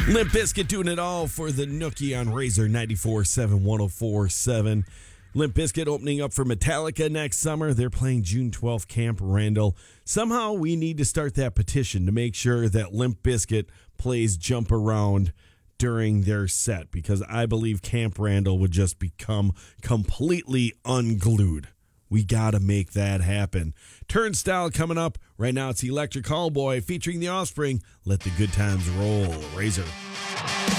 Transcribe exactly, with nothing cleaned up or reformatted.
Limp Bizkit doing it all for the Nookie on Razor ninety-four point seven, one oh four point seven. Limp Bizkit opening up for Metallica next summer. They're playing June twelfth, Camp Randall. Somehow we need to start that petition to make sure that Limp Bizkit plays Jump Around during their set, because I believe Camp Randall would just become completely unglued. We got to make that happen. Turnstile coming up. Right now it's Electric Callboy featuring The Offspring. Let the good times roll. Razor.